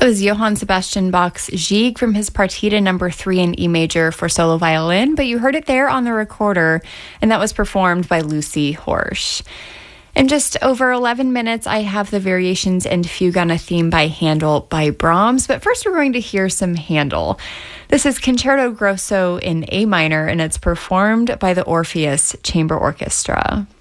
That was Johann Sebastian Bach's Gigue from his Partita number 3 in E major for solo violin, but you heard it there on the recorder, and that was performed by Lucy Horsch. In just over 11 minutes, I have the Variations and Fugue on a Theme by Handel by Brahms, but first we're going to hear some Handel. This is Concerto Grosso in A minor, and it's performed by the Orpheus Chamber Orchestra.